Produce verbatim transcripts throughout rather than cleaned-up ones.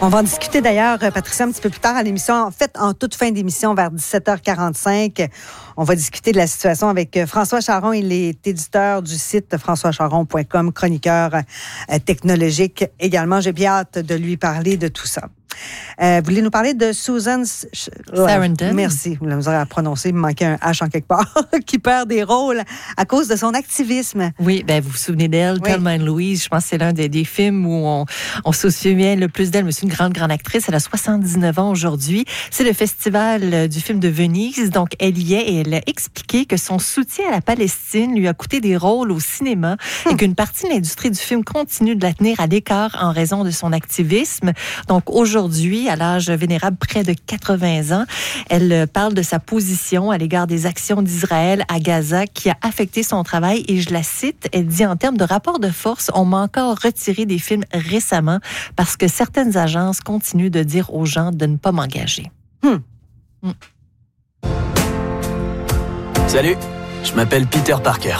On va en discuter d'ailleurs, Patricia, un petit peu plus tard à l'émission. En fait, en toute fin d'émission, vers dix-sept heures quarante-cinq, on va discuter de la situation avec François Charon. Il est éditeur du site françois charon point com, chroniqueur technologique également. J'ai bien hâte de lui parler de tout ça. Euh, vous voulez nous parler de Susan Sarandon? Ouais, merci. Vous l'avez à prononcer, il me manquait un H en quelque part, qui perd des rôles à cause de son activisme. Oui, ben vous vous souvenez d'elle, oui. Thelma and Louise. Je pense que c'est l'un des, des films où on, on se souvient le plus d'elle, mais c'est une grande, grande actrice. Elle a soixante-dix-neuf ans aujourd'hui. C'est le festival du film de Venise. Donc, elle y est et elle a expliqué que son soutien à la Palestine lui a coûté des rôles au cinéma hum. et qu'une partie de l'industrie du film continue de la tenir à l'écart en raison de son activisme. Donc, aujourd'hui, Aujourd'hui, à l'âge vénérable, près de quatre-vingts ans, elle parle de sa position à l'égard des actions d'Israël à Gaza qui a affecté son travail. Et je la cite, elle dit en termes de rapport de force, on m'a encore retiré des films récemment parce que certaines agences continuent de dire aux gens de ne pas m'engager. Hmm. Hmm. Salut, je m'appelle Peter Parker.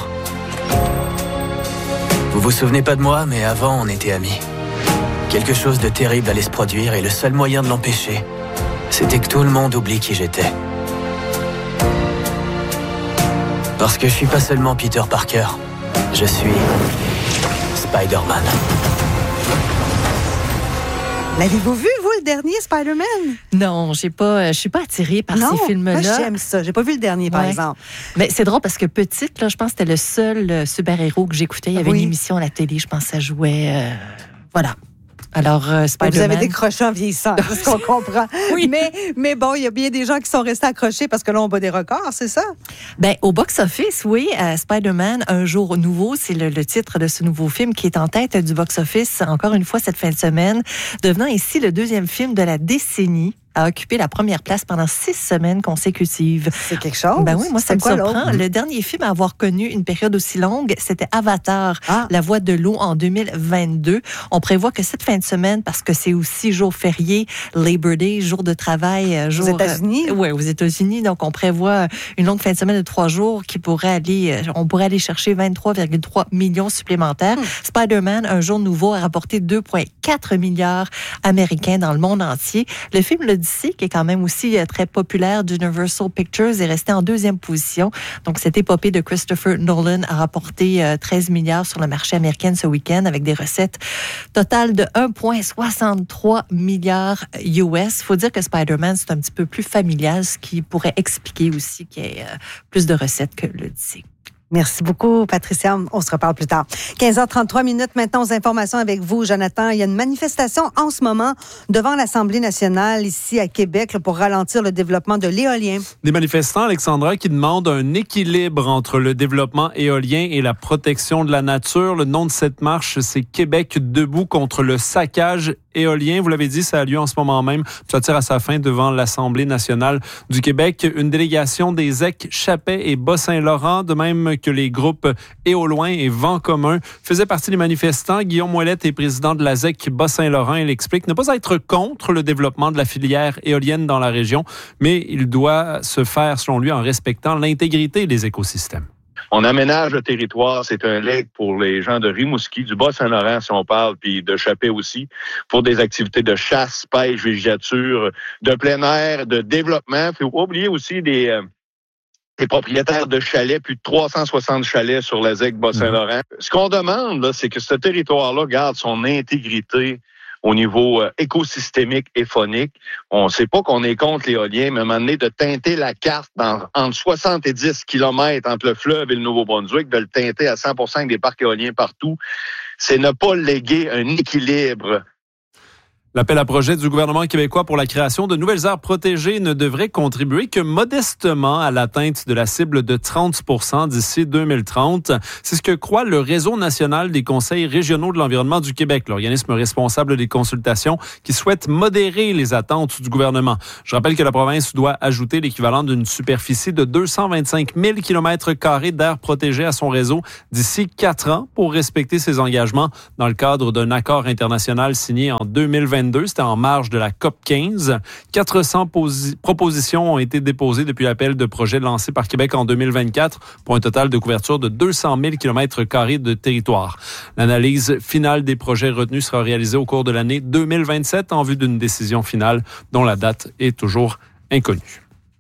Vous vous souvenez pas de moi, mais avant, on était amis. Quelque chose de terrible allait se produire et le seul moyen de l'empêcher, c'était que tout le monde oublie qui j'étais. Parce que je suis pas seulement Peter Parker, je suis Spider-Man. L'avez-vous vu, vous, le dernier Spider-Man? Non, j'ai pas, je suis pas attirée par non, ces films-là. Moi, j'aime ça. J'ai pas vu le dernier, par ouais. exemple. Mais c'est drôle parce que petite, là, je pense que c'était le seul super-héros que j'écoutais. Il y avait oui. une émission à la télé, je pense que ça jouait... Euh, voilà. Alors, euh, Spider-Man... Vous avez décroché en vieillissant, c'est ce qu'on comprend. oui. Mais, mais bon, il y a bien des gens qui sont restés accrochés parce que là, on bat des records, c'est ça? Bien, au box-office, oui. Euh, Spider-Man, Un jour nouveau, c'est le, le titre de ce nouveau film qui est en tête du box-office, encore une fois, cette fin de semaine, devenant ici le deuxième film de la décennie a occupé la première place pendant six semaines consécutives. C'est quelque chose? Ben oui, moi, ça me quoi, surprend. L'autre? Le dernier film à avoir connu une période aussi longue, c'était Avatar, ah. La voix de l'eau en deux mille vingt-deux. On prévoit que cette fin de semaine, parce que c'est aussi jour férié, Labor Day, jour de travail. Jour, aux États-Unis? Euh, oui, aux États-Unis. Donc, on prévoit une longue fin de semaine de trois jours qui pourrait aller, on pourrait aller chercher vingt-trois virgule trois millions supplémentaires. Hmm. Spider-Man, Un jour nouveau, a rapporté deux virgule quatre milliards américains dans le monde entier. Le film l'Odyssée, qui est quand même aussi très populaire d'Universal Pictures, est resté en deuxième position. Donc, cette épopée de Christopher Nolan a rapporté treize milliards sur le marché américain ce week-end avec des recettes totales de un virgule soixante-trois milliards U S. Il faut dire que Spider-Man, c'est un petit peu plus familial, ce qui pourrait expliquer aussi qu'il y ait plus de recettes que l'Odyssée. Merci beaucoup, Patricia. On se reparle plus tard. quinze heures trente-trois minutes maintenant aux informations avec vous, Jonathan. Il y a une manifestation en ce moment devant l'Assemblée nationale ici à Québec là, pour ralentir le développement de l'éolien. Des manifestants, Alexandra, qui demandent un équilibre entre le développement éolien et la protection de la nature. Le nom de cette marche, c'est Québec debout contre le saccage éolien. Vous l'avez dit, ça a lieu en ce moment même. Ça tire à sa fin devant l'Assemblée nationale du Québec. Une délégation des Z E C, Chappais et Bas-Saint-Laurent, de même que les groupes Éolloin et Vent commun, faisaient partie des manifestants. Guillaume Ouellette est président de la Z E C Bas-Saint-Laurent. Il explique ne pas être contre le développement de la filière éolienne dans la région, mais il doit se faire, selon lui, en respectant l'intégrité des écosystèmes. On aménage le territoire, c'est un legs pour les gens de Rimouski, du Bas-Saint-Laurent si on parle, puis de Chappais aussi, pour des activités de chasse, pêche, végétature, de plein air, de développement. Il faut pas oublier aussi des, euh, des propriétaires de chalets, plus de trois cent soixante chalets sur la Z E C Bas-Saint-Laurent. Mmh. Ce qu'on demande, là, c'est que ce territoire-là garde son intégrité au niveau euh, écosystémique et phonique. On ne sait pas qu'on est contre l'éolien, mais à un moment donné, de teinter la carte dans, entre soixante-dix kilomètres entre le fleuve et le Nouveau-Brunswick, de le teinter à cent pour cent avec des parcs éoliens partout, c'est ne pas léguer un équilibre. L'appel à projet du gouvernement québécois pour la création de nouvelles aires protégées ne devrait contribuer que modestement à l'atteinte de la cible de trente pour cent d'ici deux mille trente. C'est ce que croit le Réseau national des conseils régionaux de l'environnement du Québec, l'organisme responsable des consultations qui souhaite modérer les attentes du gouvernement. Je rappelle que la province doit ajouter l'équivalent d'une superficie de deux cent vingt-cinq mille kilomètres carrés d'aires protégées à son réseau d'ici quatre ans pour respecter ses engagements dans le cadre d'un accord international signé en deux mille vingt. vingt-deux. C'était en marge de la C O P quinze. quatre cents posi- propositions ont été déposées depuis l'appel de projet lancé par Québec en deux mille vingt-quatre pour un total de couverture de deux cent mille kilomètres carrés de territoire. L'analyse finale des projets retenus sera réalisée au cours de l'année deux mille vingt-sept en vue d'une décision finale dont la date est toujours inconnue.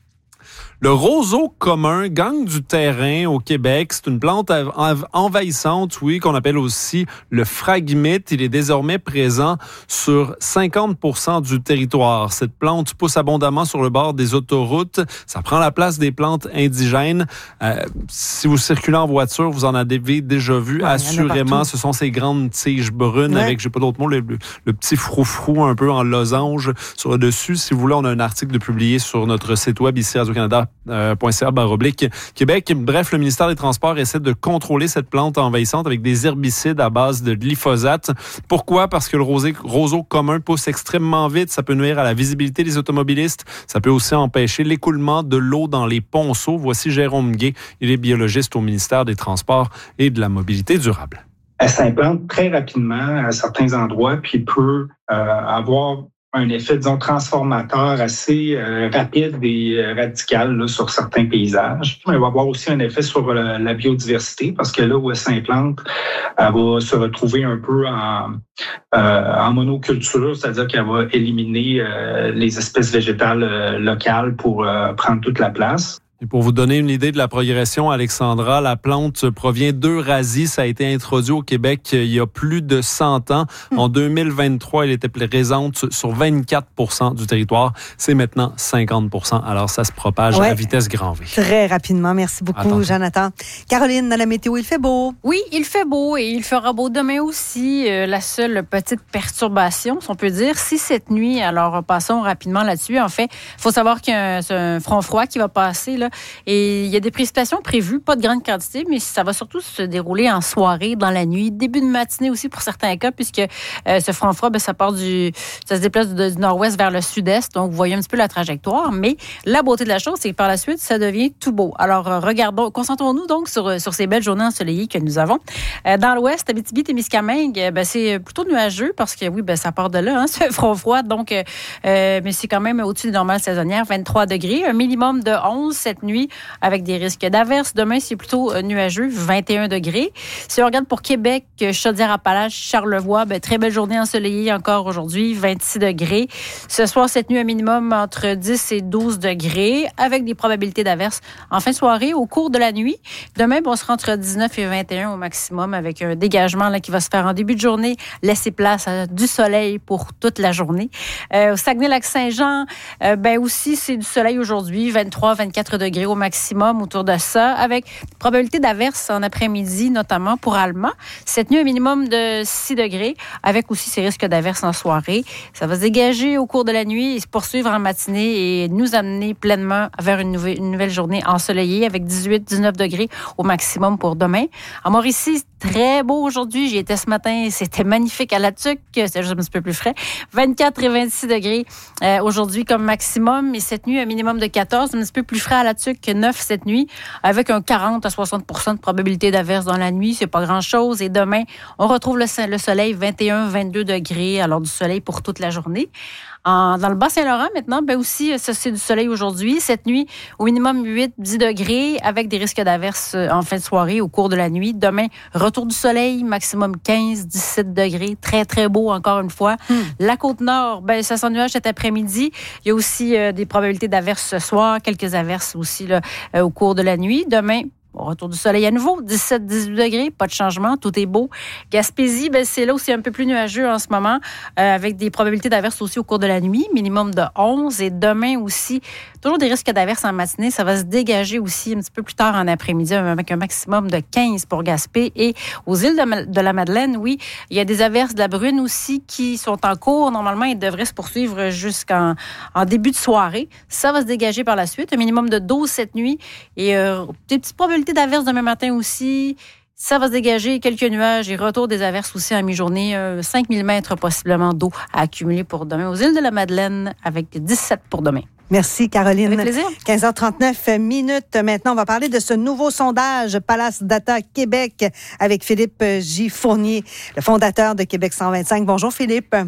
Le roseau commun gagne du terrain au Québec. C'est une plante envahissante, oui, qu'on appelle aussi le phragmite. Il est désormais présent sur cinquante pour cent du territoire. Cette plante pousse abondamment sur le bord des autoroutes. Ça prend la place des plantes indigènes. Euh, si vous circulez en voiture, vous en avez déjà vu. Ouais, assurément, ce sont ces grandes tiges brunes ouais. avec, j'ai pas d'autre mot, le, le petit froufrou un peu en losange sur le dessus. Si vous voulez, on a un article de publié sur notre site web ici, Radio-Canada. Euh, .ca barre oblique Québec. Bref, le ministère des Transports essaie de contrôler cette plante envahissante avec des herbicides à base de glyphosate. Pourquoi? Parce que le rosé, roseau commun pousse extrêmement vite. Ça peut nuire à la visibilité des automobilistes. Ça peut aussi empêcher l'écoulement de l'eau dans les ponceaux. Voici Jérôme Gay. Il est biologiste au ministère des Transports et de la Mobilité durable. Elle s'implante très rapidement à certains endroits puis peut euh, avoir un effet, disons, transformateur assez euh, rapide et euh, radical là, sur certains paysages. Elle va avoir aussi un effet sur euh, la biodiversité parce que là où elle s'implante, elle va se retrouver un peu en, euh, en monoculture, c'est-à-dire qu'elle va éliminer euh, les espèces végétales euh, locales pour euh, prendre toute la place. Et pour vous donner une idée de la progression, Alexandra, la plante provient d'Eurasie. Ça a été introduit au Québec il y a plus de cent ans. Mmh. En deux mille vingt-trois, elle était présente sur vingt-quatre pour cent du territoire. C'est maintenant cinquante pour cent. Alors, ça se propage ouais. à vitesse grand V. Très rapidement. Merci beaucoup, Attends. Jonathan. Caroline, dans la météo, il fait beau. Oui, il fait beau et il fera beau demain aussi. Euh, la seule petite perturbation, si on peut dire, c'est cette nuit. Alors, passons rapidement là-dessus. En fait, il faut savoir qu'il y a un, c'est un front froid qui va passer, là. Et il y a des précipitations prévues, pas de grande quantité, mais ça va surtout se dérouler en soirée, dans la nuit, début de matinée aussi pour certains cas, puisque euh, ce front froid, ben, ça part du, ça se déplace du, du nord-ouest vers le sud-est, donc vous voyez un petit peu la trajectoire. Mais la beauté de la chose, c'est que par la suite, ça devient tout beau. Alors euh, regardons, concentrons-nous donc sur sur ces belles journées ensoleillées que nous avons. Euh, dans l'ouest, Abitibi-Témiscamingue, ben, c'est plutôt nuageux parce que oui, ben, ça part de là, hein, ce front froid, donc euh, mais c'est quand même au-dessus des normales saisonnières, vingt-trois degrés, un minimum de onze cette nuit avec des risques d'averses. Demain, c'est plutôt nuageux, vingt et un degrés. Si on regarde pour Québec, Chaudière-Appalaches, Charlevoix, ben, très belle journée ensoleillée encore aujourd'hui, vingt-six degrés. Ce soir, cette nuit, un minimum entre dix et douze degrés avec des probabilités d'averses en fin de soirée au cours de la nuit. Demain, ben, on sera entre dix-neuf et vingt et un au maximum avec un dégagement là, qui va se faire en début de journée, laisser place à du soleil pour toute la journée. Euh, au Saguenay-Lac-Saint-Jean, euh, ben aussi, c'est du soleil aujourd'hui, vingt-trois à vingt-quatre degrés au maximum autour de ça, avec probabilité d'averse en après-midi, notamment pour Alma. Cette nuit, un minimum de six degrés, avec aussi ces risques d'averse en soirée. Ça va se dégager au cours de la nuit et se poursuivre en matinée et nous amener pleinement vers une nouvelle, une nouvelle journée ensoleillée avec dix-huit à dix-neuf degrés au maximum pour demain. En Mauricie, très beau aujourd'hui. J'y étais ce matin. C'était magnifique à La Tuque. C'était juste un petit peu plus frais. vingt-quatre et vingt-six degrés euh, aujourd'hui comme maximum. Et cette nuit, un minimum de quatorze, un petit peu plus frais à La Tuque que neuf cette nuit, avec un quarante à soixante pour cent de probabilité d'averse dans la nuit. C'est pas grand-chose. Et demain, on retrouve le, le soleil, vingt et un à vingt-deux degrés. Alors, du soleil pour toute la journée. En, dans le Bas-Saint-Laurent, maintenant, ben aussi, ça, c'est du soleil aujourd'hui. Cette nuit, au minimum huit à dix degrés, avec des risques d'averse en fin de soirée au cours de la nuit. Demain, retour du soleil, maximum quinze à dix-sept degrés. Très, très beau, encore une fois. Mm. La Côte-Nord, ben, ça s'ennuage cet après-midi. Il y a aussi euh, des probabilités d'averse ce soir, quelques averses aussi là, euh, au cours de la nuit. Demain, Bon, retour du soleil à nouveau, dix-sept à dix-huit degrés, pas de changement, tout est beau. Gaspésie, ben, c'est là où c'est un peu plus nuageux en ce moment, euh, avec des probabilités d'averse aussi au cours de la nuit, minimum de onze. Et demain aussi, toujours des risques d'averse en matinée. Ça va se dégager aussi un petit peu plus tard en après-midi, avec un maximum de quinze pour Gaspé. Et aux îles de, de la Madeleine, oui, il y a des averses de la brune aussi qui sont en cours. Normalement, ils devraient se poursuivre jusqu'en en début de soirée. Ça va se dégager par la suite, un minimum de douze cette nuit. Et euh, des petites probabilités d'averses demain matin aussi. Ça va se dégager, quelques nuages et retour des averses aussi en mi-journée. Euh, cinq millimètres possiblement d'eau à accumuler pour demain aux îles de la Madeleine avec dix-sept pour demain. Merci, Caroline. Avec plaisir. quinze heures trente-neuf minutes. Maintenant, on va parler de ce nouveau sondage Palace Data Québec avec Philippe J. Fournier, le fondateur de Québec cent vingt-cinq. Bonjour, Philippe.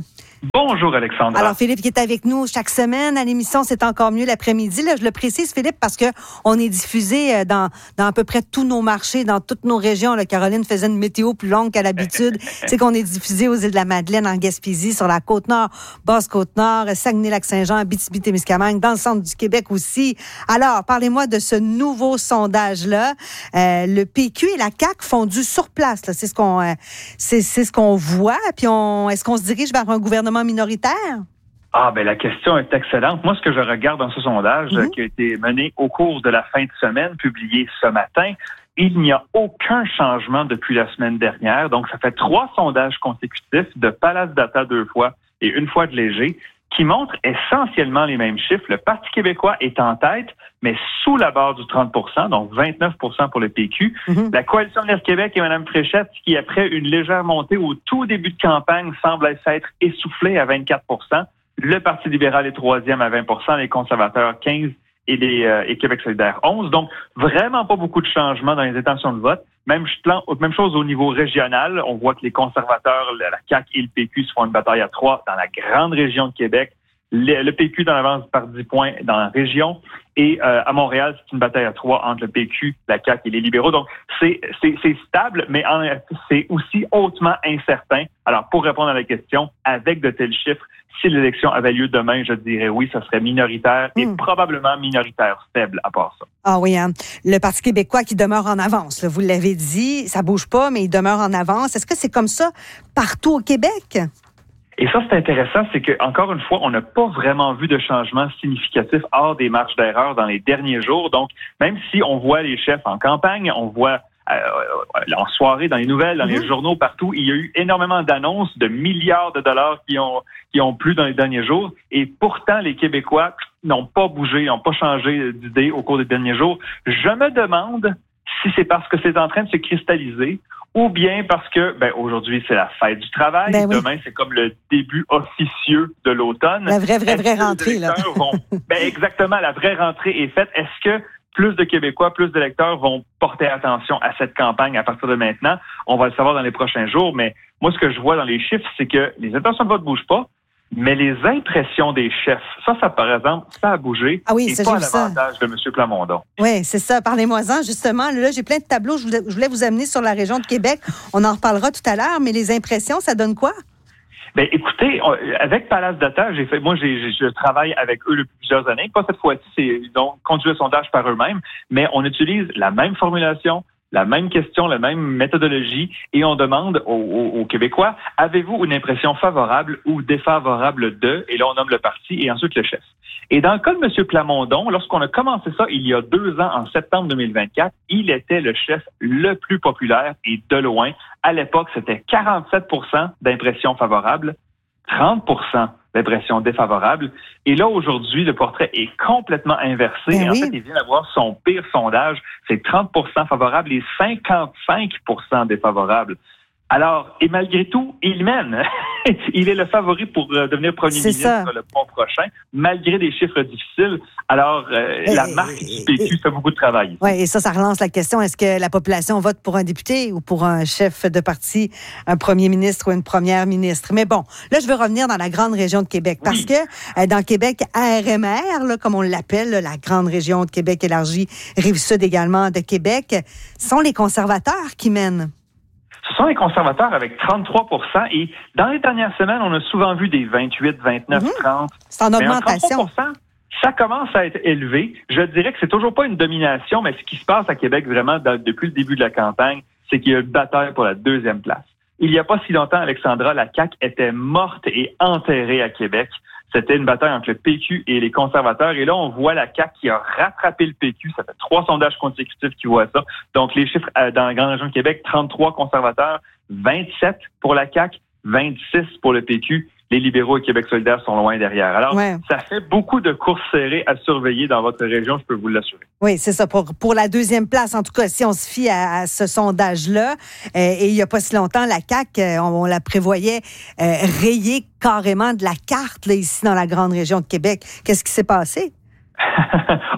Bonjour, Alexandra. Alors, Philippe qui est avec nous chaque semaine à l'émission, c'est encore mieux l'après-midi. Là, je le précise, Philippe, parce que on est diffusé dans, dans à peu près tous nos marchés, dans toutes nos régions. Là, Caroline faisait une météo plus longue qu'à l'habitude. C'est qu'on est diffusé aux îles de la Madeleine, en Gaspésie, sur la Côte-Nord, Basse-Côte-Nord, Saguenay-Lac-Saint-Jean, Abitibi-Témiscamingue, dans le centre du Québec aussi. Alors, parlez-moi de ce nouveau sondage-là. Euh, le P Q et la C A Q font du sur place. Là. C'est ce qu'on, euh, c'est, c'est ce qu'on voit. Puis, on, est-ce qu'on se dirige vers un gouvernement minoritaire? Ah, ben la question est excellente. Moi, ce que je regarde dans ce sondage mm-hmm. qui a été mené au cours de la fin de semaine, publié ce matin, il n'y a aucun changement depuis la semaine dernière. Donc, ça fait trois sondages consécutifs de Palace Data deux fois et une fois de Léger qui montrent essentiellement les mêmes chiffres. Le Parti québécois est en tête, mais sous la barre du trente pour cent, donc vingt-neuf pour cent pour le P Q. Mm-hmm. La Coalition Avenir Québec et Mme Fréchette, qui après une légère montée au tout début de campagne, semble s'être essoufflée à vingt-quatre pour cent. Le Parti libéral est troisième à vingt pour cent, les conservateurs quinze pour cent et, les, euh, et Québec solidaire onze pour cent. Donc, vraiment pas beaucoup de changements dans les intentions de vote. Même, même chose au niveau régional. On voit que les conservateurs, la C A Q et le P Q se font une bataille à trois dans la grande région de Québec. Le, le P Q dans l'avance par dix points dans la région. Et euh, à Montréal, c'est une bataille à trois entre le P Q, la C A Q et les libéraux. Donc, c'est, c'est, c'est stable, mais en, c'est aussi hautement incertain. Alors, pour répondre à la question, avec de tels chiffres, si l'élection avait lieu demain, je dirais oui, ça serait minoritaire et mmh. probablement minoritaire faible à part ça. Ah oui, hein? Le Parti québécois qui demeure en avance, là, vous l'avez dit, ça bouge pas, mais il demeure en avance. Est-ce que c'est comme ça partout au Québec? Et ça, c'est intéressant, c'est que encore une fois, on n'a pas vraiment vu de changement significatif hors des marges d'erreur dans les derniers jours. Donc, même si on voit les chefs en campagne, on voit euh, en soirée, dans les nouvelles, dans mmh. les journaux, partout, il y a eu énormément d'annonces de milliards de dollars qui ont qui ont plu dans les derniers jours. Et pourtant, les Québécois n'ont pas bougé, n'ont pas changé d'idée au cours des derniers jours. Je me demande si c'est parce que c'est en train de se cristalliser ou bien parce que, ben, aujourd'hui, c'est la fête du travail. Ben oui. Demain, c'est comme le début officieux de l'automne. La vraie, vraie, vraie rentrée, là. Vont, ben, exactement, la vraie rentrée est faite. Est-ce que plus de Québécois, plus d'électeurs vont porter attention à cette campagne à partir de maintenant? On va le savoir dans les prochains jours, mais moi, ce que je vois dans les chiffres, c'est que les intentions de vote ne bougent pas, mais les impressions des chefs, ça, ça, par exemple, ça a bougé. Ah oui, et ça, pas à j'ai l'avantage ça. de M. Plamondon. Oui, c'est ça. Parlez-moi-en, justement. Là, j'ai plein de tableaux. Je voulais, je voulais vous amener sur la région de Québec. On en reparlera tout à l'heure, mais les impressions, ça donne quoi? Ben, écoutez, avec Palace Data, j'ai fait, moi, j'ai, je travaille avec eux depuis plusieurs années. Pas cette fois-ci, c'est, ils ont conduit le sondage par eux-mêmes, mais on utilise la même formulation, la même question, la même méthodologie, et on demande aux, aux, aux Québécois, avez-vous une impression favorable ou défavorable de, et là on nomme le parti et ensuite le chef. Et dans le cas de M. Plamondon, lorsqu'on a commencé ça il y a deux ans, en septembre deux mille vingt-quatre, il était le chef le plus populaire et de loin. À l'époque, c'était quarante-sept pour cent d'impressions favorables, trente pour cent d'impressions défavorables. Et là, aujourd'hui, le portrait est complètement inversé. Ben en oui. fait, il vient d'avoir son pire sondage. C'est trente pour cent favorables et cinquante-cinq pour cent défavorables. Alors, et malgré tout, il mène. Il est le favori pour euh, devenir premier C'est ministre ça. le mois prochain, malgré des chiffres difficiles. Alors, euh, Et- la marque du P Q fait beaucoup de travail. Oui, et ça, ça relance la question. Est-ce que la population vote pour un député ou pour un chef de parti, un premier ministre ou une première ministre? Mais bon, là, je veux revenir dans la grande région de Québec parce Oui. que euh, dans Québec, A R M R, là, comme on l'appelle, là, la grande région de Québec élargie, Rive-Sud également de Québec, sont les conservateurs qui mènent. Ce sont les conservateurs avec trente-trois pour cent et dans les dernières semaines, on a souvent vu des vingt-huit, vingt-neuf, Mhm. trente. C'est en Mais un augmentation. trente-trois pour cent, ça commence à être élevé. Je dirais que c'est toujours pas une domination, mais ce qui se passe à Québec vraiment dans- depuis le début de la campagne, c'est qu'il y a une bataille pour la deuxième place. Il n'y a pas si longtemps, Alexandra, la C A Q était morte et enterrée à Québec. C'était une bataille entre le P Q et les conservateurs. Et là, on voit la C A Q qui a rattrapé le P Q. Ça fait trois sondages consécutifs qui voient ça. Donc, les chiffres euh, dans la grande région de Québec, trente-trois conservateurs, vingt-sept pour la C A Q, vingt-six pour le P Q. Les libéraux et Québec solidaire sont loin derrière. Alors, Ouais. ça fait beaucoup de courses serrées à surveiller dans votre région, je peux vous l'assurer. Oui, c'est ça. Pour, pour la deuxième place, en tout cas, si on se fie à, à ce sondage-là, euh, et il n'y a pas si longtemps, la C A Q, euh, on, on la prévoyait euh, rayée carrément de la carte là, ici dans la grande région de Québec. Qu'est-ce qui s'est passé?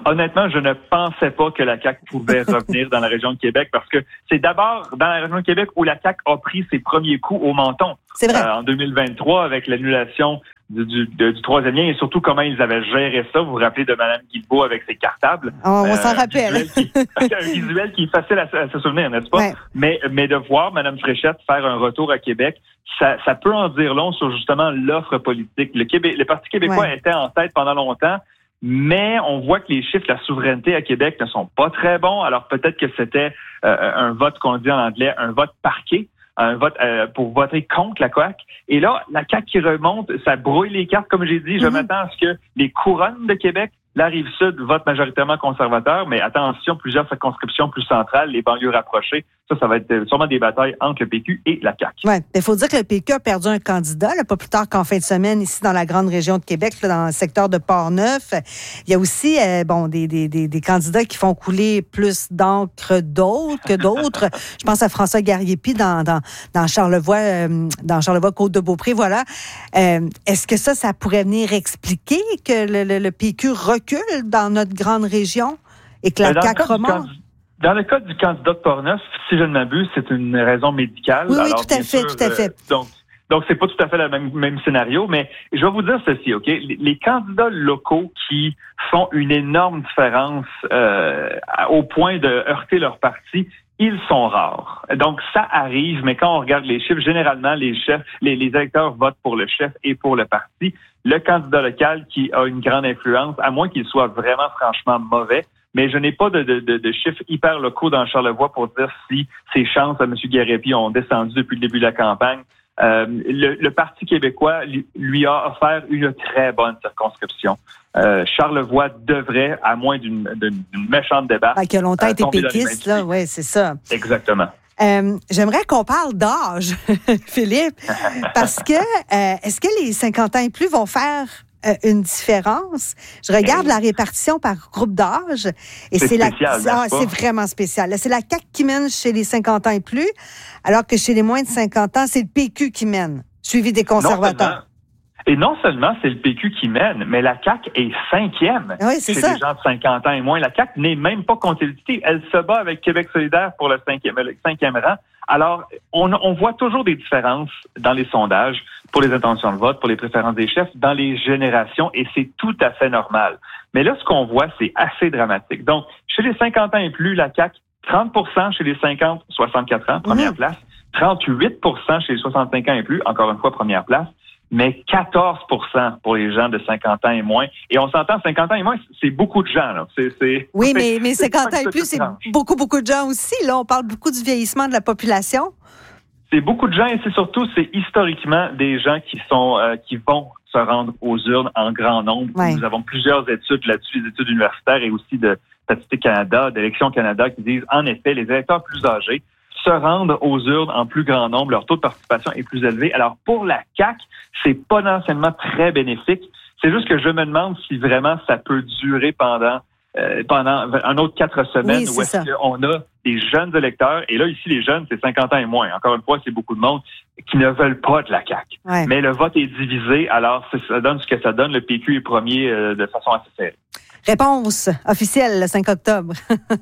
honnêtement, je ne pensais pas que la C A Q pouvait revenir dans la région de Québec parce que c'est d'abord dans la région de Québec où la C A Q a pris ses premiers coups au menton. C'est vrai. Euh, en deux mille vingt-trois, avec l'annulation du, du, de, du troisième lien et surtout comment ils avaient géré ça. Vous vous rappelez de Mme Guilbeault avec ses cartables. Oh, on euh, s'en rappelle. Un visuel, qui, un visuel qui est facile à, à se souvenir, n'est-ce pas? Ouais. Mais, mais de voir Mme Fréchette faire un retour à Québec, ça, ça peut en dire long sur justement l'offre politique. Le, Québec, le Parti québécois ouais. était en tête pendant longtemps, mais on voit que les chiffres de la souveraineté à Québec ne sont pas très bons. Alors peut-être que c'était euh, un vote qu'on dit en anglais, un vote parqué. Un vote euh, pour voter contre la C A Q. Et là, la C A Q qui remonte, ça brouille les cartes. Comme j'ai dit, mm-hmm. je m'attends à ce que les couronnes de Québec, la Rive-Sud, votent majoritairement conservateur, mais attention, plusieurs circonscriptions plus centrales, les banlieues rapprochées, ça, ça va être sûrement des batailles entre le P Q et la C A Q. Oui, il faut dire que le P Q a perdu un candidat, là, pas plus tard qu'en fin de semaine, ici dans la grande région de Québec, là, dans le secteur de Port-Neuf. Il y a aussi euh, bon, des, des, des, des candidats qui font couler plus d'encre d'autres que d'autres. Je pense à François Garriépi dans, dans, dans Charlevoix, euh, dans Charlevoix Côte-de-Beaupré, voilà. Euh, est-ce que ça, ça pourrait venir expliquer que le, le, le P Q recule dans notre grande région et que la C A Q remonte? Dans le cas du candidat de Portneuf, si je ne m'abuse, c'est une raison médicale. Oui, oui, Alors, tout à fait, sûr, tout à fait. Euh, donc, donc c'est pas tout à fait le même, même scénario, mais je vais vous dire ceci, OK? Les, les candidats locaux qui font une énorme différence euh, au point de heurter leur parti, ils sont rares. Donc, ça arrive, mais quand on regarde les chiffres, généralement, les chefs, les, les électeurs votent pour le chef et pour le parti. Le candidat local qui a une grande influence, à moins qu'il soit vraiment franchement mauvais, mais je n'ai pas de, de, de, de chiffres hyper locaux dans Charlevoix pour dire si ses chances à M. Garriépi ont descendu depuis le début de la campagne. Euh, le, le Parti québécois lui, lui a offert une très bonne circonscription. Euh, Charlevoix devrait, à moins d'une, d'une, d'une méchante débat... Ah, qui a longtemps euh, été péquiste, là, oui, c'est ça. Exactement. Euh, j'aimerais qu'on parle d'âge, Philippe, parce que euh, est-ce que les cinquante ans et plus vont faire euh, une différence? Je regarde la répartition par groupe d'âge et c'est, c'est, spécial, la, ah, c'est vraiment spécial. Là, c'est la C A Q qui mène chez les cinquante ans et plus, alors que chez les moins de cinquante ans, c'est le P Q qui mène, suivi des conservateurs. Et non seulement c'est le P Q qui mène, mais la C A Q est cinquième oui, c'est chez ça. les gens de cinquante ans et moins. La C A Q n'est même pas compétitive. Elle se bat avec Québec solidaire pour le cinquième, le cinquième rang. Alors, on, on voit toujours des différences dans les sondages pour les intentions de vote, pour les préférences des chefs, dans les générations, et c'est tout à fait normal. Mais là, ce qu'on voit, c'est assez dramatique. Donc, chez les cinquante ans et plus, la C A Q, trente pour cent chez les cinquante à soixante-quatre ans, première mmh. place. trente-huit pour cent chez les soixante-cinq ans et plus, encore une fois, première place. Mais quatorze pour cent pour les gens de cinquante ans et moins. Et on s'entend, cinquante ans et moins, c'est beaucoup de gens. Là. C'est, c'est, oui, mais, c'est, mais cinquante ans et plus, c'est beaucoup, beaucoup de gens aussi. Là, on parle beaucoup du vieillissement de la population. C'est beaucoup de gens et c'est surtout, c'est historiquement des gens qui sont euh, qui vont se rendre aux urnes en grand nombre. Ouais. Nous avons plusieurs études là-dessus, des études universitaires et aussi de Statistique Canada, d'Élections Canada, qui disent, en effet, les électeurs plus âgés se rendent aux urnes en plus grand nombre, leur taux de participation est plus élevé. Alors, pour la C A Q, c'est potentiellement très bénéfique. C'est juste que je me demande si vraiment ça peut durer pendant euh, pendant un autre quatre semaines oui, où est-ce qu'on a des jeunes électeurs, et là, ici, les jeunes, c'est cinquante ans et moins. Encore une fois, c'est beaucoup de monde qui ne veulent pas de la C A Q. Ouais. Mais le vote est divisé, alors ça donne ce que ça donne. Le P Q est premier euh, de façon assez serrée. Réponse officielle le cinq octobre.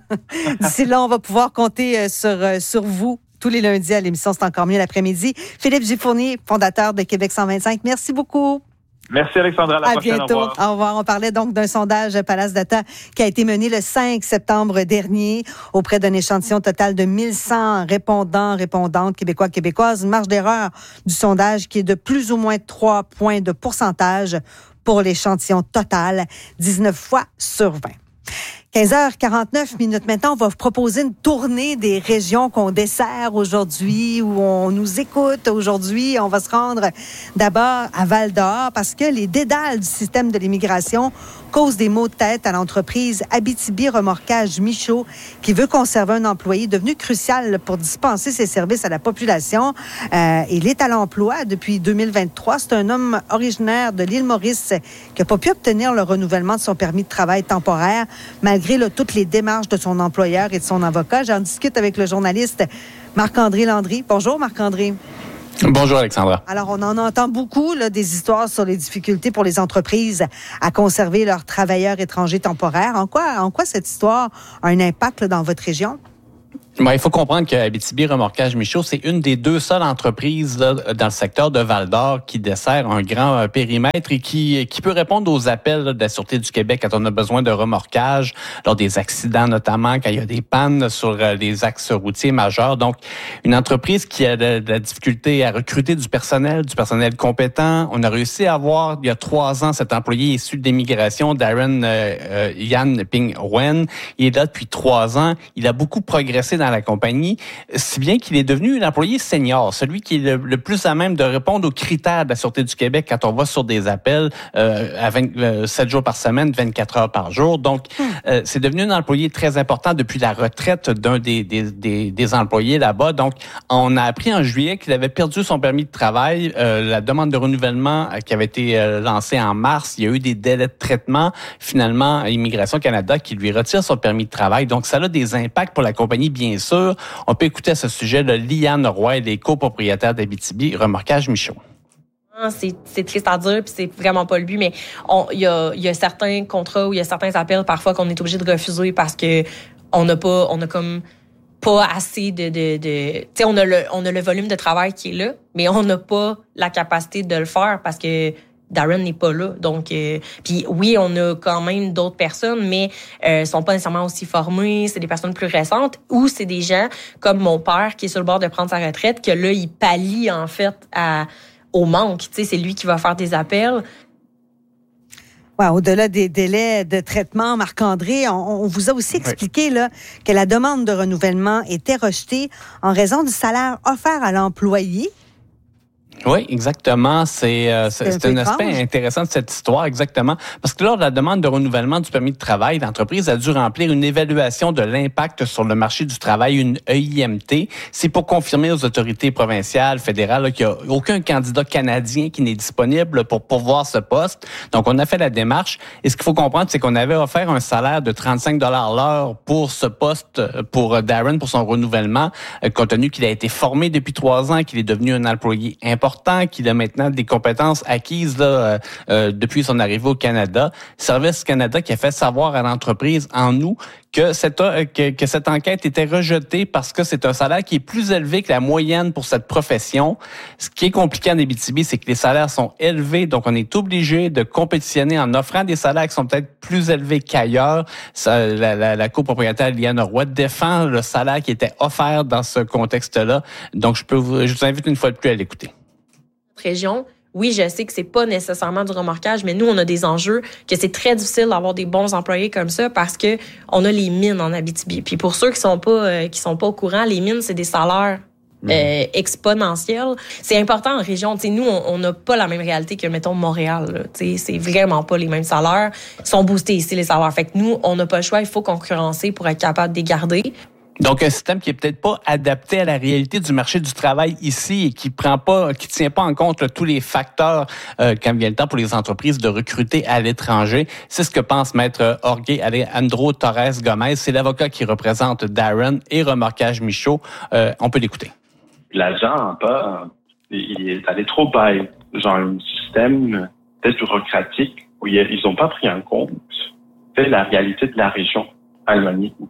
D'ici là, on va pouvoir compter sur, sur vous tous les lundis à l'émission C'est encore mieux l'après-midi. Philippe Giffournier, fondateur de Québec cent vingt-cinq, merci beaucoup. Merci Alexandra, à la à prochaine. Bientôt. Au revoir. Au revoir. On parlait donc d'un sondage Palace Data qui a été mené le cinq septembre dernier auprès d'un échantillon total de mille cent répondants, répondantes québécois, québécoises. Une marge d'erreur du sondage qui est de plus ou moins trois points de pourcentage pour l'échantillon total, dix-neuf fois sur vingt. quinze heures quarante-neuf minutes maintenant, on va vous proposer une tournée des régions qu'on dessert aujourd'hui, où on nous écoute aujourd'hui. On va se rendre d'abord à Val-d'Or parce que les dédales du système de l'immigration causent des maux de tête à l'entreprise Abitibi Remorquage Michaud qui veut conserver un employé devenu crucial pour dispenser ses services à la population. Euh, il est à l'emploi depuis deux mille vingt-trois. C'est un homme originaire de l'île Maurice qui n'a pas pu obtenir le renouvellement de son permis de travail temporaire malgré là, toutes les démarches de son employeur et de son avocat. J'en discute avec le journaliste Marc-André Landry. Bonjour Marc-André. Bonjour Alexandra. Alors, on en entend beaucoup, là, des histoires sur les difficultés pour les entreprises à conserver leurs travailleurs étrangers temporaires. En quoi, en quoi cette histoire a un impact là, dans votre région? Bon, il faut comprendre que Abitibi Remorquage Michaud, c'est une des deux seules entreprises là, dans le secteur de Val-d'Or qui dessert un grand euh, périmètre et qui, qui peut répondre aux appels là, de la Sûreté du Québec quand on a besoin de remorquage, lors des accidents notamment, quand il y a des pannes sur euh, les axes routiers majeurs. Donc, une entreprise qui a de, de la difficulté à recruter du personnel, du personnel compétent. On a réussi à avoir, il y a trois ans, cet employé issu de l'immigration, Darren euh, euh, Yan Ping Wen. Il est là depuis trois ans. Il a beaucoup progressé dans la compagnie, si bien qu'il est devenu un employé senior, celui qui est le, le plus à même de répondre aux critères de la Sûreté du Québec quand on va sur des appels euh, à vingt-sept jours par semaine, vingt-quatre heures par jour. Donc, euh, c'est devenu un employé très important depuis la retraite d'un des, des, des, des employés là-bas. Donc, on a appris en juillet qu'il avait perdu son permis de travail. Euh, la demande de renouvellement euh, qui avait été euh, lancée en mars, il y a eu des délais de traitement. Finalement, Immigration Canada qui lui retire son permis de travail. Donc, ça a des impacts pour la compagnie, bien sûr. On peut écouter à ce sujet le Liane Roy, les copropriétaires d'Abitibi Remorquage Michaud. C'est, c'est triste à dire, puis c'est vraiment pas le but, mais il y a, y a certains contrats ou il y a certains appels parfois qu'on est obligé de refuser parce que on n'a pas, on a comme pas assez de, de, de tu sais, on a le, on a le volume de travail qui est là, mais on n'a pas la capacité de le faire parce que Darren n'est pas là. Donc, euh, puis oui, on a quand même d'autres personnes, mais euh, sont pas nécessairement aussi formées. C'est des personnes plus récentes ou c'est des gens comme mon père qui est sur le bord de prendre sa retraite, que là, il pallie en fait à, au manque. Tu sais, c'est lui qui va faire des appels. Ouais, au-delà des délais de traitement, Marc-André, on, on vous a aussi expliqué oui. là, que la demande de renouvellement était rejetée en raison du salaire offert à l'employé. Oui, exactement. C'est, euh, c'est, c'est, c'est un aspect étrange. Intéressant de cette histoire, exactement. Parce que lors de la demande de renouvellement du permis de travail, l'entreprise a dû remplir une évaluation de l'impact sur le marché du travail, une E I M T. C'est pour confirmer aux autorités provinciales, fédérales, là, qu'il n'y a aucun candidat canadien qui n'est disponible pour pourvoir ce poste. Donc, on a fait la démarche. Et ce qu'il faut comprendre, c'est qu'on avait offert un salaire de trente-cinq dollars l'heure pour ce poste, pour Darren, pour son renouvellement, compte tenu qu'il a été formé depuis trois ans, qu'il est devenu un employé important, qu'il a maintenant des compétences acquises là, euh, euh, depuis son arrivée au Canada. Service Canada qui a fait savoir à l'entreprise en août que cette, euh, que, que cette enquête était rejetée parce que c'est un salaire qui est plus élevé que la moyenne pour cette profession. Ce qui est compliqué en Abitibi, c'est que les salaires sont élevés, donc on est obligé de compétitionner en offrant des salaires qui sont peut-être plus élevés qu'ailleurs. Ça, la, la, la copropriétaire Liane Roy défend le salaire qui était offert dans ce contexte-là. Donc, je peux vous, je vous invite une fois de plus à l'écouter. Région, oui, je sais que c'est pas nécessairement du remorquage, mais nous, on a des enjeux que c'est très difficile d'avoir des bons employés comme ça parce que on a les mines en Abitibi. Puis pour ceux qui sont pas euh, qui sont pas au courant, les mines, c'est des salaires mmh. euh, exponentiels. C'est important en région. Tu sais, nous, on n'a pas la même réalité que, mettons, Montréal. Tu sais, c'est vraiment pas les mêmes salaires. Ils sont boostés ici, les salaires. Fait que nous, on n'a pas le choix. Il faut concurrencer pour être capable de les garder. Donc, un système qui est peut-être pas adapté à la réalité du marché du travail ici et qui prend pas, qui tient pas en compte là, tous les facteurs euh, quand vient le temps pour les entreprises de recruter à l'étranger. C'est ce que pense Maître Jorge Alejandro Torres Gomez. C'est l'avocat qui représente Darren et Remorquage Michaud. Euh, on peut l'écouter. L'agent, pas, il est allé trop bas. Genre, un système peut-être bureaucratique où ils ont pas pris en compte la réalité de la région alémanique ou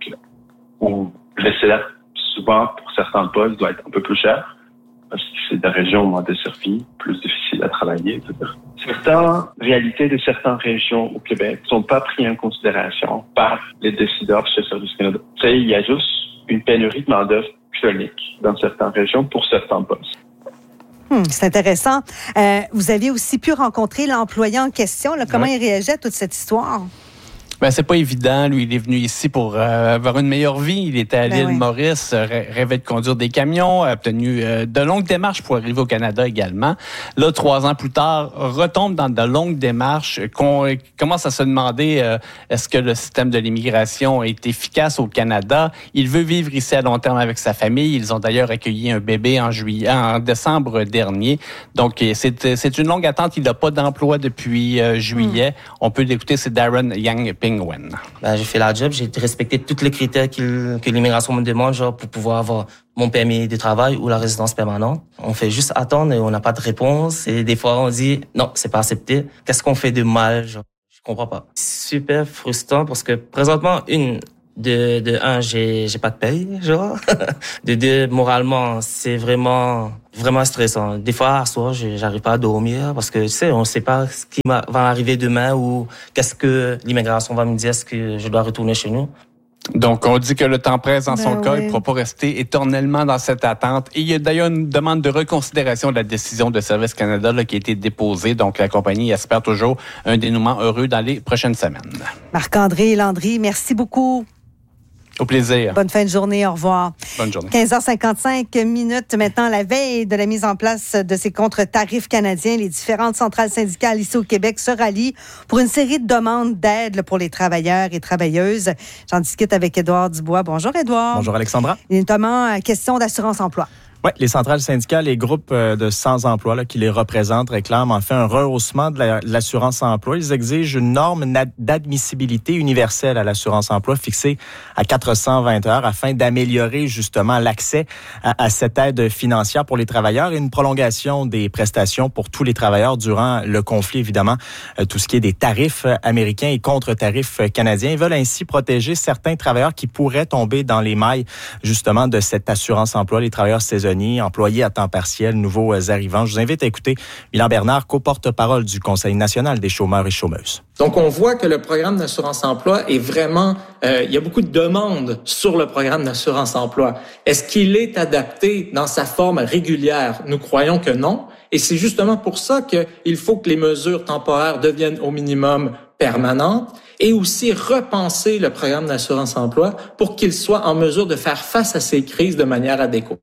où le salaire, souvent, pour certains postes, doit être un peu plus cher, parce que c'est des régions moins desservies, plus difficiles à travailler, et cetera. Certaines réalités de certaines régions au Québec ne sont pas prises en considération par les décideurs chez Service Canada. Tu sais, il y a juste une pénurie de main-d'œuvre chronique dans certaines régions pour certains postes. Hum, c'est intéressant. Euh, vous aviez aussi pu rencontrer l'employé en question. Là, comment oui. il réagit à toute cette histoire? Ben c'est pas évident. Lui, il est venu ici pour euh, avoir une meilleure vie. Il était à ben l'île oui. Maurice, euh, rêvait de conduire des camions, a obtenu euh, de longues démarches pour arriver au Canada également. Là, trois ans plus tard, retombe dans de longues démarches. Qu'on commence à se demander euh, est-ce que le système de l'immigration est efficace au Canada. Il veut vivre ici à long terme avec sa famille. Ils ont d'ailleurs accueilli un bébé en juillet, en décembre dernier. Donc, c'est c'est une longue attente. Il n'a pas d'emploi depuis euh, juillet. Mm. On peut l'écouter. C'est Darren Yang Penguin. Ben, j'ai fait la job, j'ai respecté tous les critères que l'immigration me demande, genre pour pouvoir avoir mon permis de travail ou la résidence permanente. On fait juste attendre et on n'a pas de réponse. Et des fois, on dit non, c'est pas accepté. Qu'est-ce qu'on fait de mal, genre? Je comprends pas. Super frustrant parce que présentement, une, de, de un, j'ai, j'ai pas de paye, genre. De deux, moralement, c'est vraiment, vraiment stressant. Des fois, à soir, j'arrive pas à dormir parce que, tu sais, on sait pas ce qui va arriver demain ou qu'est-ce que l'immigration va me dire, est-ce que je dois retourner chez nous. Donc, on dit que le temps presse dans son Ben cas. oui. Il ne pourra pas rester éternellement dans cette attente. Et il y a d'ailleurs une demande de reconsidération de la décision de Service Canada là, qui a été déposée. Donc, la compagnie espère toujours un dénouement heureux dans les prochaines semaines. Marc-André Landry, merci beaucoup. Au plaisir. Bonne fin de journée. Au revoir. Bonne journée. quinze heures cinquante-cinq minutes maintenant, la veille de la mise en place de ces contre-tarifs canadiens, les différentes centrales syndicales ici au Québec se rallient pour une série de demandes d'aide pour les travailleurs et travailleuses. J'en discute avec Édouard Dubois. Bonjour, Édouard. Bonjour, Alexandra. Et notamment, question d'assurance-emploi. Oui, les centrales syndicales et groupes de sans-emploi là, qui les représentent réclament en fait un rehaussement de, la, de l'assurance-emploi. Ils exigent une norme d'admissibilité universelle à l'assurance-emploi fixée à quatre cent vingt heures afin d'améliorer justement l'accès à, à cette aide financière pour les travailleurs et une prolongation des prestations pour tous les travailleurs durant le conflit, évidemment, euh, tout ce qui est des tarifs américains et contre-tarifs canadiens. Ils veulent ainsi protéger certains travailleurs qui pourraient tomber dans les mailles justement de cette assurance-emploi, les travailleurs saisonniers, employés à temps partiel, nouveaux arrivants. Je vous invite à écouter Milan Bernard, co-porte-parole du Conseil national des chômeurs et chômeuses. Donc, on voit que le programme d'assurance-emploi est vraiment... Euh, il y a beaucoup de demandes sur le programme d'assurance-emploi. Est-ce qu'il est adapté dans sa forme régulière? Nous croyons que non. Et c'est justement pour ça qu'il faut que les mesures temporaires deviennent au minimum permanentes et aussi repenser le programme d'assurance-emploi pour qu'il soit en mesure de faire face à ces crises de manière adéquate.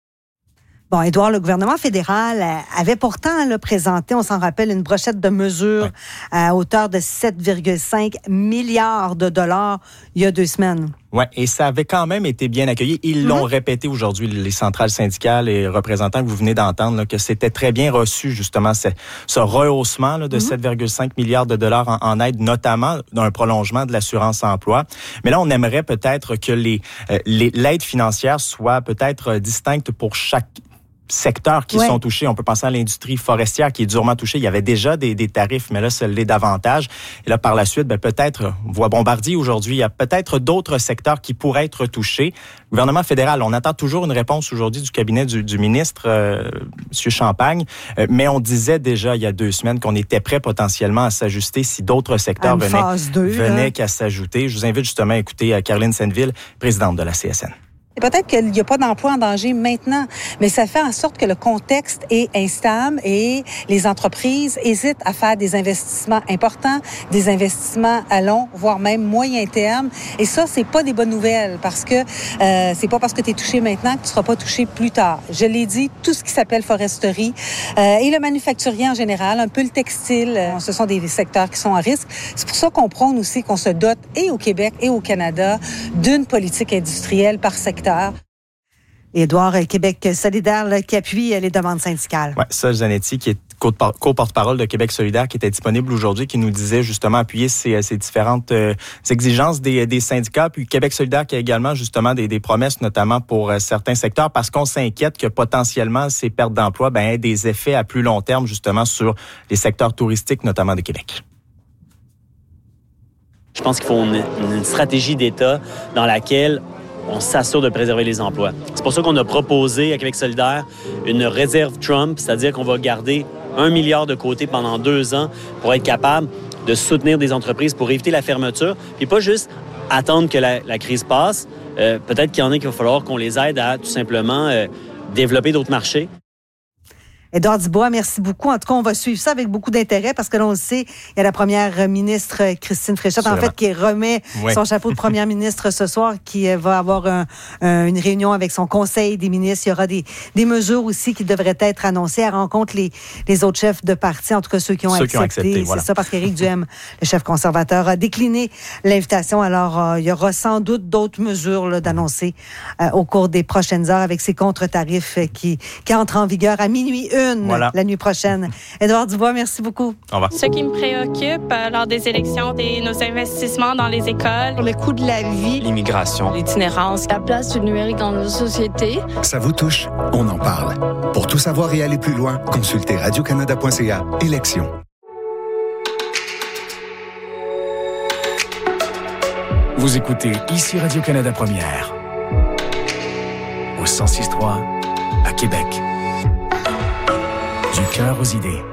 Bon, Édouard, le gouvernement fédéral avait pourtant là, présenté, on s'en rappelle, une brochette de mesures ouais. à hauteur de sept virgule cinq milliards de dollars il y a deux semaines. Oui, et ça avait quand même été bien accueilli. Ils mm-hmm. l'ont répété aujourd'hui, les centrales syndicales et représentants que vous venez d'entendre, là, que c'était très bien reçu, justement, ce, ce rehaussement là, de mm-hmm. sept virgule cinq milliards de dollars en, en aide, notamment d'un prolongement de l'assurance-emploi. Mais là, on aimerait peut-être que les, euh, les, l'aide financière soit peut-être distincte pour chaque secteurs qui ouais. sont touchés. On peut penser à l'industrie forestière qui est durement touchée. Il y avait déjà des, des tarifs, mais là, ça l'est davantage. Et là, par la suite, ben, peut-être, on voit Bombardier aujourd'hui, il y a peut-être d'autres secteurs qui pourraient être touchés. Le gouvernement fédéral, on attend toujours une réponse aujourd'hui du cabinet du, du ministre, euh, M. Champagne, euh, mais on disait déjà il y a deux semaines qu'on était prêt potentiellement à s'ajuster si d'autres secteurs venaient, deux, venaient qu'à s'ajouter. Je vous invite justement à écouter Caroline Senneville, présidente de la C S N. Et peut-être qu'il n'y a pas d'emploi en danger maintenant, mais ça fait en sorte que le contexte est instable et les entreprises hésitent à faire des investissements importants, des investissements à long, voire même moyen terme. Et ça, c'est pas des bonnes nouvelles parce que euh, c'est pas parce que tu es touché maintenant que tu seras pas touché plus tard. Je l'ai dit, tout ce qui s'appelle foresterie euh, et le manufacturier en général, un peu le textile, euh, ce sont des secteurs qui sont à risque. C'est pour ça qu'on prône aussi qu'on se dote et au Québec et au Canada d'une politique industrielle par secteur. Édouard, Québec solidaire là, qui appuie les demandes syndicales. Oui, Sol Zanetti, qui est co-porte-parole de Québec solidaire, qui était disponible aujourd'hui, qui nous disait justement appuyer ces, ces différentes euh, exigences des, des syndicats. Puis Québec solidaire qui a également justement des, des promesses, notamment pour euh, certains secteurs, parce qu'on s'inquiète que potentiellement ces pertes d'emploi ben, aient des effets à plus long terme justement sur les secteurs touristiques, notamment de Québec. Je pense qu'il faut une, une stratégie d'État dans laquelle on s'assure de préserver les emplois. C'est pour ça qu'on a proposé à Québec solidaire une réserve Trump, c'est-à-dire qu'on va garder un milliard de côté pendant deux ans pour être capable de soutenir des entreprises pour éviter la fermeture, puis pas juste attendre que la, la crise passe. Euh, peut-être qu'il y en a qu'il va falloir qu'on les aide à tout simplement euh, développer d'autres marchés. Édouard Dubois, merci beaucoup. En tout cas, on va suivre ça avec beaucoup d'intérêt parce que là, on le sait, il y a la première ministre Christine Fréchette, en fait, qui remet oui. son chapeau de première ministre ce soir, qui va avoir un, un, une réunion avec son conseil des ministres. Il y aura des, des mesures aussi qui devraient être annoncées. Elle rencontre les, les autres chefs de parti, en tout cas ceux qui ont ceux accepté. Qui ont accepté voilà. C'est ça, parce qu'Éric Duhem, le chef conservateur, a décliné l'invitation. Alors, euh, il y aura sans doute d'autres mesures là, d'annoncer euh, au cours des prochaines heures avec ces contre-tarifs qui, qui entrent en vigueur à minuit une. une Voilà. la nuit prochaine. Édouard Dubois, merci beaucoup. Au revoir. Ce qui me préoccupe euh, lors des élections, c'est nos investissements dans les écoles, le coût de la vie, l'immigration, l'itinérance, la place du numérique dans nos sociétés. Ça vous touche? On en parle. Pour tout savoir et aller plus loin, consultez radio canada point c a. Élections. Vous écoutez ici Radio-Canada Première, au cent six trois à Québec. Du cœur aux idées.